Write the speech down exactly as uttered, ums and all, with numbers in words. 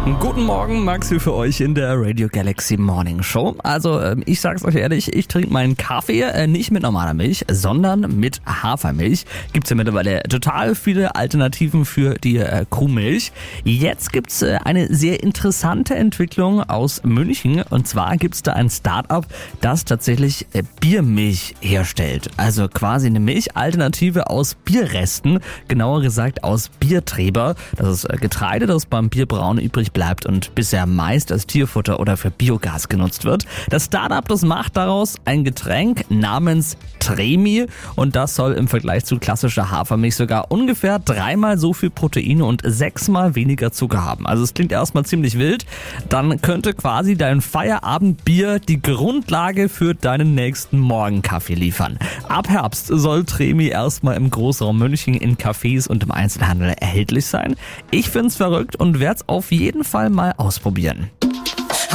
Guten Morgen, Max hier für euch in der Radio Galaxy Morning Show. Also ich sag's euch ehrlich, ich trinke meinen Kaffee äh, nicht mit normaler Milch, sondern mit Hafermilch. Gibt's ja mittlerweile total viele Alternativen für die äh, Kuhmilch. Jetzt gibt's äh, eine sehr interessante Entwicklung aus München. Und zwar gibt's da ein Start-up, das tatsächlich äh, Biermilch herstellt. Also quasi eine Milchalternative aus Bierresten, genauer gesagt aus Biertreber. Das ist äh, Getreide, das beim Bierbrauen übrig bleibt und bisher meist als Tierfutter oder für Biogas genutzt wird. Das Startup, das macht daraus ein Getränk namens Tremi und das soll im Vergleich zu klassischer Hafermilch sogar ungefähr dreimal so viel Proteine und sechsmal weniger Zucker haben. Also es klingt erstmal ziemlich wild. Dann könnte quasi dein Feierabendbier die Grundlage für deinen nächsten Morgenkaffee liefern. Ab Herbst soll Tremi erstmal im Großraum München in Cafés und im Einzelhandel erhältlich sein. Ich find's verrückt und werd's auf jeden Fall mal ausprobieren.